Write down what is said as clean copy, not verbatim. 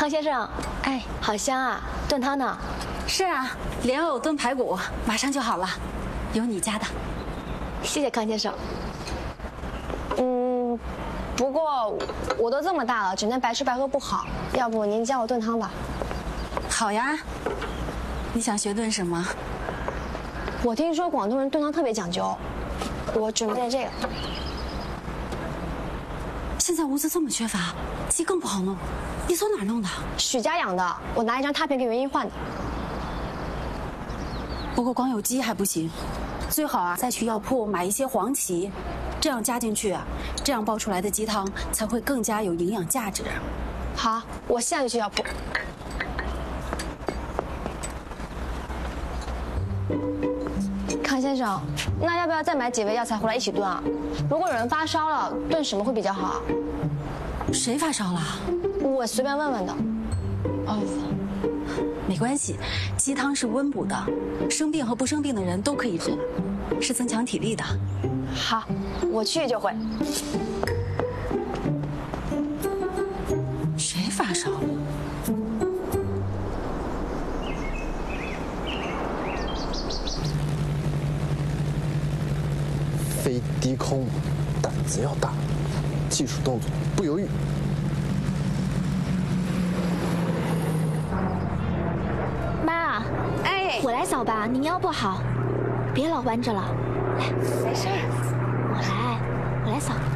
康先生，哎，好香啊！炖汤呢？ 是啊，莲藕炖排骨，马上就好了，有你家的。 谢谢康先生。不过我都这么大了，整天白吃白喝不好，要不您教我炖汤吧？ 好呀，你想学炖什么？ 我听说广东人炖汤特别讲究，我准备这个。 现在物资这么缺乏，鸡更不好弄，你从哪儿弄的？ 许家养的，我拿一张拓片给原因换的。 不过光有鸡还不行，最好啊再去药铺买一些黄芪，这样加进去啊，这样煲出来的鸡汤才会更加有营养价值。 好，我现在就去药铺。康先生，那要不要再买几味药材回来一起炖啊？如果有人发烧了，炖什么会比较好啊？ 谁发烧了？ 我随便问问的。 哦，没关系，鸡汤是温补的，生病和不生病的人都可以喝，是增强体力的。 好，我去就会。 谁发烧？ 飞低空，胆子要大，技术动作不犹豫。 妈， 哎， 我来扫吧，你腰不好，别老弯着了。来， 没事儿， 我来扫。